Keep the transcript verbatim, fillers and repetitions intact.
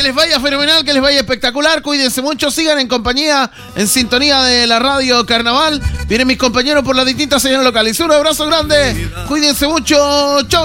les vaya fenomenal, que les vaya espectacular. Cuídense mucho, sigan en compañía, en sintonía de la radio Carnaval. Vienen mis compañeros por las distintas señales locales. Un abrazo grande. Cuídense mucho. Chau.